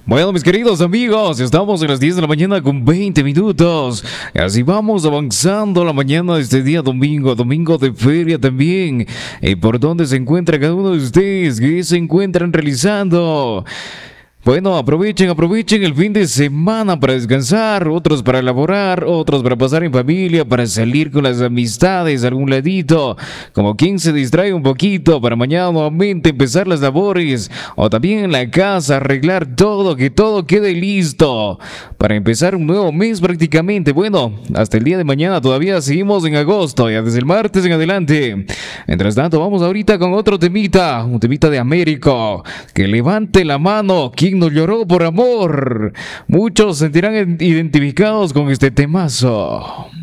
Bueno, mis queridos amigos, estamos en las 10 de la mañana con 20 minutos. Así vamos avanzando la mañana de este día domingo, domingo de feria también. ¿Y por dónde se encuentra cada uno de ustedes? ¿Qué se encuentran realizando? Bueno, aprovechen el fin de semana para descansar, otros para elaborar, otros para pasar en familia, para salir con las amistades a algún ladito, como quien se distrae un poquito para mañana nuevamente empezar las labores, o también en la casa arreglar todo, que todo quede listo, para empezar un nuevo mes prácticamente. Bueno, hasta el día de mañana todavía seguimos en agosto, ya desde el martes en adelante. Mientras tanto, vamos ahorita con otro temita, un temita de Américo, que levante la mano, ¿quién no lloró por amor? Muchos se sentirán identificados con este temazo.